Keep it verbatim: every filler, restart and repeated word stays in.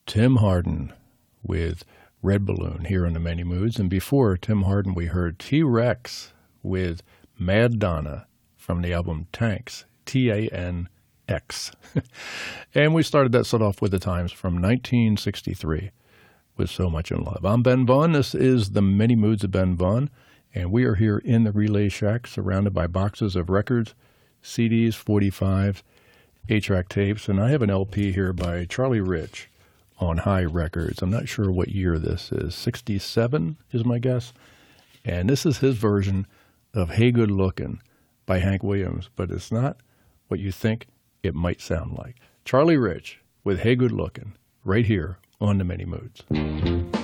Tim Hardin with Red Balloon here on The Many Moods. And before Tim Hardin, we heard T-Rex with Mad Donna from the album Tanks, T A N X. And we started that set off with The Times from nineteen sixty-three with So Much in Love. I'm Ben Vaughn. This is The Many Moods of Ben Vaughn. And we are here in the Relay Shack surrounded by boxes of records, C Ds, forty-fives, eight-track tapes. And I have an L P here by Charlie Rich on High Records. I'm not sure what year this is. sixty-seven is my guess. And this is his version of Hey Good Lookin' by Hank Williams, but it's not what you think it might sound like. Charlie Rich with Hey Good Lookin' right here on The Many Moods.